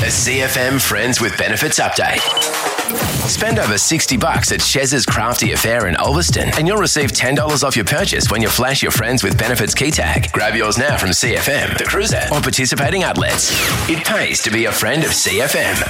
A CFM Friends with Benefits update. Spend over $60 at Chez's Crafty Affair in Ulverston and you'll receive $10 off your purchase when you flash your Friends with Benefits key tag. Grab yours now from CFM, The Cruiser, or participating outlets. It pays to be a friend of CFM.